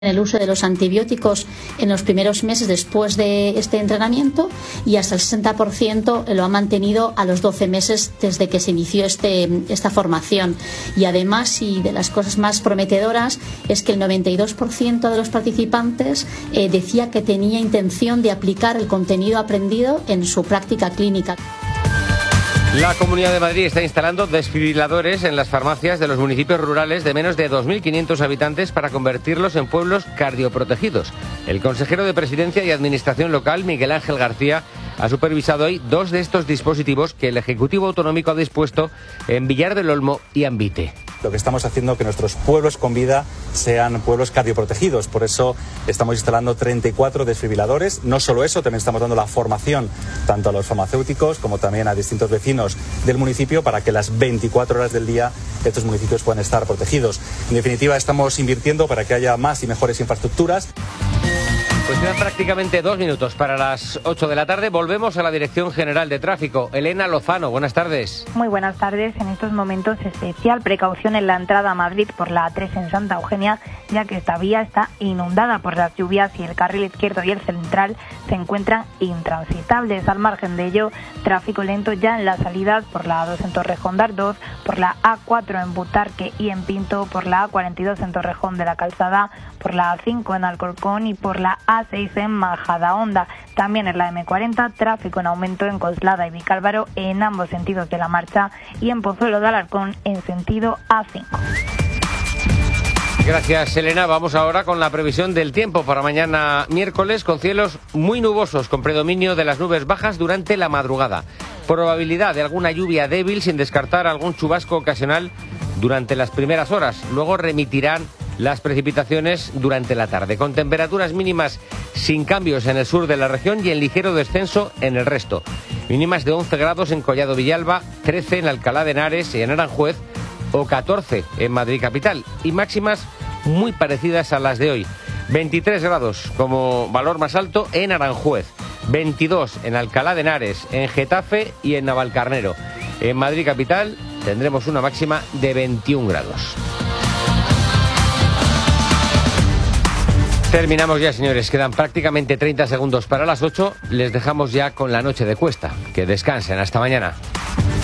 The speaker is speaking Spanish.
el uso de los antibióticos en los primeros meses después de este entrenamiento y hasta el 60% lo ha mantenido a los 12 meses desde que se inició esta formación. Y además, y de las cosas más prometedoras, es que el 92% de los participantes decía que tenía intención de aplicar el contenido aprendido en su práctica clínica. La Comunidad de Madrid está instalando desfibriladores en las farmacias de los municipios rurales de menos de 2.500 habitantes para convertirlos en pueblos cardioprotegidos. El consejero de Presidencia y Administración Local, Miguel Ángel García, ha supervisado hoy 2 de estos dispositivos que el Ejecutivo Autonómico ha dispuesto en Villar del Olmo y Ambite. Lo que estamos haciendo es que nuestros pueblos con vida sean pueblos cardioprotegidos. Por eso estamos instalando 34 desfibriladores. No solo eso, también estamos dando la formación tanto a los farmacéuticos como también a distintos vecinos del municipio para que las 24 horas del día estos municipios puedan estar protegidos. En definitiva, estamos invirtiendo para que haya más y mejores infraestructuras. Pues quedan prácticamente 2 minutos para las 8 de la tarde. Volvemos a la Dirección General de Tráfico. Elena Lozano, buenas tardes. Muy buenas tardes. En estos momentos, especial precaución en la entrada a Madrid por la A3 en Santa Eugenia, ya que esta vía está inundada por las lluvias y el carril izquierdo y el central se encuentran intransitables. Al margen de ello, tráfico lento ya en las salidas por la A2 en Torrejón de Ardoz, por la A4 en Butarque y en Pinto, por la A42 en Torrejón de la Calzada, por la A5 en Alcorcón y por la A6 en Majadahonda. También en la M40, tráfico en aumento en Coslada y Vicálvaro en ambos sentidos de la marcha y en Pozuelo de Alarcón en sentido A5. Gracias, Elena. Vamos ahora con la previsión del tiempo para mañana miércoles, con cielos muy nubosos, con predominio de las nubes bajas durante la madrugada. Probabilidad de alguna lluvia débil, sin descartar algún chubasco ocasional durante las primeras horas. Luego remitirán las precipitaciones durante la tarde, con temperaturas mínimas sin cambios en el sur de la región y en ligero descenso en el resto. Mínimas de 11 grados en Collado Villalba, 13 en Alcalá de Henares y en Aranjuez, o 14 en Madrid capital, y máximas muy parecidas a las de hoy. 23 grados como valor más alto en Aranjuez, 22 en Alcalá de Henares, en Getafe y en Navalcarnero. En Madrid capital tendremos una máxima de 21 grados. Terminamos ya, señores. Quedan prácticamente 30 segundos para las 8. Les dejamos ya con la noche de Cuesta. Que descansen. Hasta mañana.